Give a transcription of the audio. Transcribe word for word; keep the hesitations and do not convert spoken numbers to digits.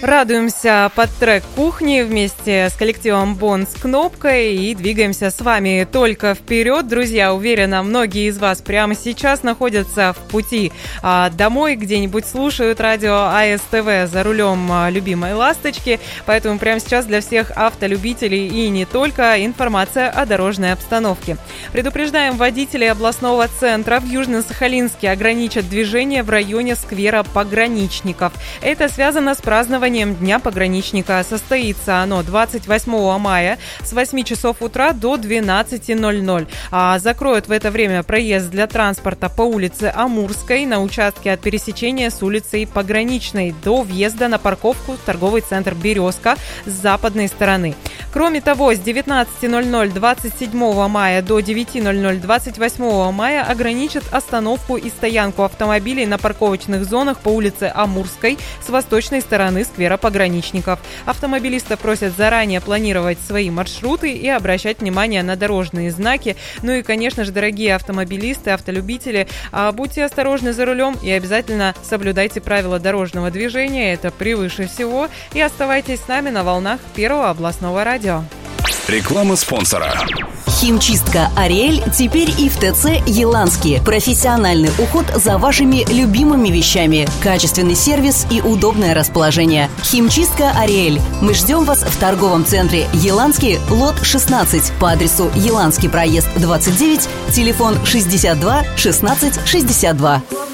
Радуемся под трек кухни вместе с коллективом Бон с Кнопкой и двигаемся с вами только вперед. Друзья, уверена, многие из вас прямо сейчас находятся в пути а, домой, где-нибудь слушают радио АСТВ за рулем а, любимой ласточки. Поэтому прямо сейчас для всех автолюбителей и не только информация о дорожной обстановке. Предупреждаем водителей областного центра: в Южно-Сахалинске ограничат движение в районе сквера Пограничников. Это связано с празднованием Дня пограничника. Состоится оно двадцать восьмого мая с восьми часов утра до двенадцати ноль-ноль. А закроют в это время проезд для транспорта по улице Амурской на участке от пересечения с улицей Пограничной до въезда на парковку в торговый центр «Березка» с западной стороны. Кроме того, с девятнадцати ноль-ноль двадцать седьмого мая до девяти ноль-ноль двадцать восьмого мая ограничат остановку и стоянку автомобилей на парковочных зонах по улице Амурской с восточной стороны сквера Пограничников. Автомобилисты просят заранее планировать свои маршруты и обращать внимание на дорожные знаки. Ну и, конечно же, дорогие автомобилисты, автолюбители, будьте осторожны за рулем и обязательно соблюдайте правила дорожного движения. Это превыше всего. И оставайтесь с нами на волнах Первого областного радио. Реклама спонсора. Химчистка «Ариэль» теперь и в ТЦ «Еланский». Профессиональный уход за вашими любимыми вещами. Качественный сервис и удобное расположение. Химчистка «Ариэль». Мы ждем вас в торговом центре «Еланский», лот шестнадцать, по адресу Еланский проезд двадцать девять, телефон шестьдесят два шестнадцать шестьдесят два.